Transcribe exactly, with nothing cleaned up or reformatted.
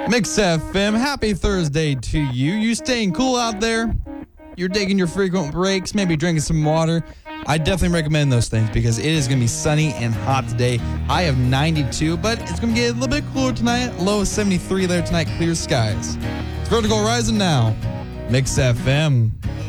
Mix F M, happy Thursday to you. You staying cool out there? You're taking your frequent breaks, maybe drinking some water. I definitely recommend those things because it is going to be sunny and hot today. High of ninety-two, but it's going to get a little bit cooler tonight. Low of seventy-three there tonight, clear skies. It's Vertical Horizon now. Mix F M.